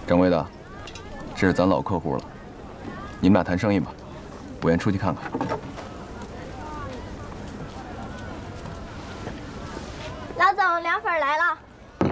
掌柜的，这是咱老客户了，你们俩谈生意吧，我先出去看看。 老总，凉粉来了。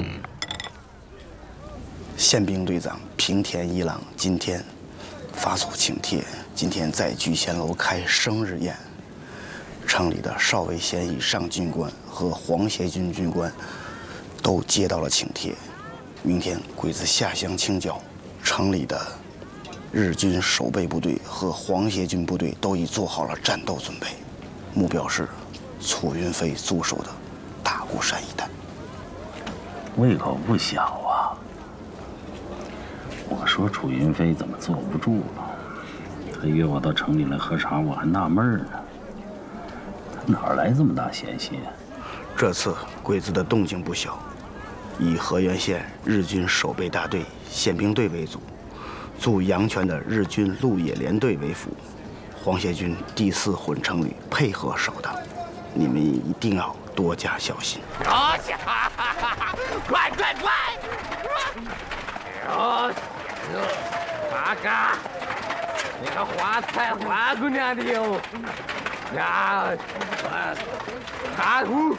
宪兵队长平田一郎今天发出请帖，今天在聚贤楼开生日宴。城里的少尉衔以上军官和皇协军军官都接到了请帖。明天鬼子下乡清剿，城里的日军守备部队和皇协军部队都已做好了战斗准备，目标是楚云飞驻守的大孤山一带。 胃口不小啊！我说楚云飞怎么坐不住了？他约我到城里来喝茶，我还纳闷呢。他哪来这么大闲心？ 这次鬼子的动静不小，以河源县日军守备大队宪兵队为主，驻阳泉的日军陆野联队为辅，皇协军第4混成旅配合守挡，你们一定要多加小心。 快快快！八嘎，那个花菜花姑娘的哟，呀，大虎，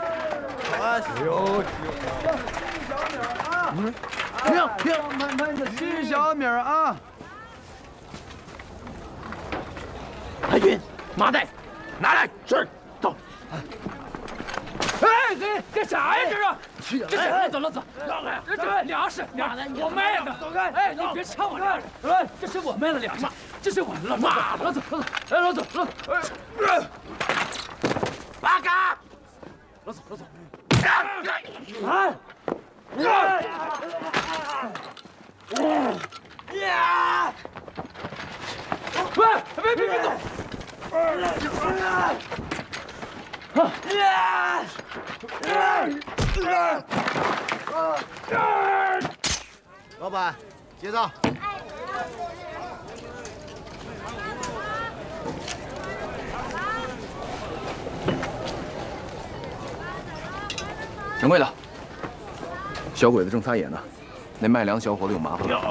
停，徐小米啊！ 海军，麻袋，拿来，是，走。 哎，这啥呀？这是？这啥？走，让开！这粮食，我卖的。走开！哎，你别抢我粮食！哎，这是我卖的粮食，这是我的了。老走，哎，老走。 八嘎！ 老走。喂，别走！ 老板，结账。 掌柜的，小鬼子正撒野呢，那卖粮小伙子有麻烦了。